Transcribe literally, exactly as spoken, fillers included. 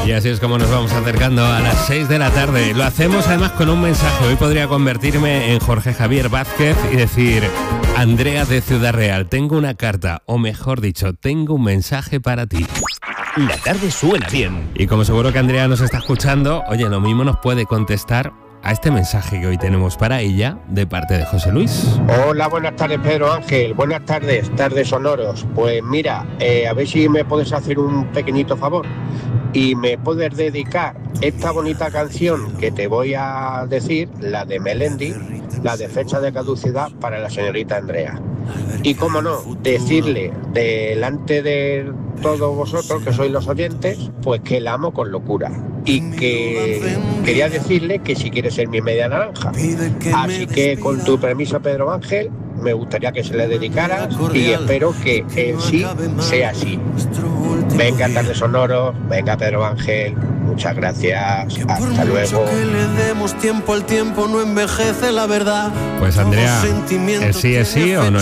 Y así es como nos vamos acercando a las seis de la tarde. Lo hacemos además con un mensaje. Hoy podría convertirme en Jorge Javier Vázquez y decir: Andrea de Ciudad Real, tengo una carta, o mejor dicho, tengo un mensaje para ti. La tarde suena bien. Y como seguro que Andrea nos está escuchando, oye, lo mismo nos puede contestar a este mensaje que hoy tenemos para ella de parte de José Luis. Hola, buenas tardes, Pedro Ángel. Buenas tardes, tardes sonoros. Pues mira, eh, a ver si me puedes hacer un pequeñito favor y me puedes dedicar esta bonita canción que te voy a decir, la de Melendi, la de fecha de caducidad, para la señorita Andrea. Y cómo no, decirle delante de todos vosotros que sois los oyentes, pues que la amo con locura. Y que quería decirle que si quiere ser mi media naranja. Así que con tu permiso, Pedro Ángel, me gustaría que se le dedicara y espero que en sí sea así. Venga, tarde sonoros, venga, Pedro Ángel, muchas gracias, hasta luego. Que le demos tiempo al tiempo no envejece, la verdad. Pues Andrea, ¿el sí es sí o no